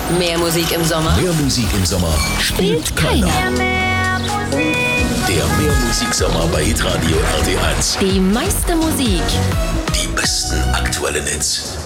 Mehr Musik im Sommer. Mehr Musik im Sommer Spielt keiner. Der Mehrmusiksommer bei Hitradio RT1. Die meiste Musik. Die besten aktuellen Hits.